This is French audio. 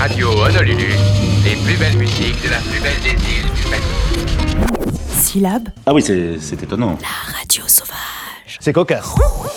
Radio Honolulu, les plus belles musiques de la plus belle des îles du Pacifique. Syllabe. Ah oui, c'est étonnant. La radio sauvage. C'est cocasse.